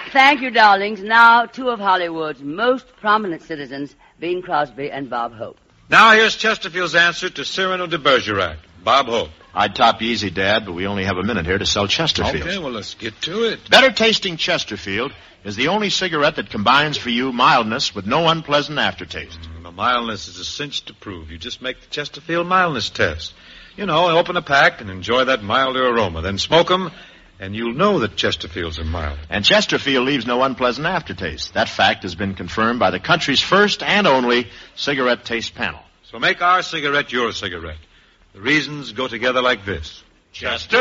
Thank you, darlings. Now, two of Hollywood's most prominent citizens, Bing Crosby and Bob Hope. Now here's Chesterfield's answer to Cyrano de Bergerac. Bob Hope. I'd top you easy, Dad, but we only have a minute here to sell Chesterfield. Okay, well, let's get to it. Better tasting Chesterfield is the only cigarette that combines for you mildness with no unpleasant aftertaste. The mildness is a cinch to prove. You just make the Chesterfield mildness test. You know, open a pack and enjoy that milder aroma. Then smoke them, and you'll know that Chesterfields are mild. And Chesterfield leaves no unpleasant aftertaste. That fact has been confirmed by the country's first and only cigarette taste panel. So make our cigarette your cigarette. The reasons go together like this. Chester.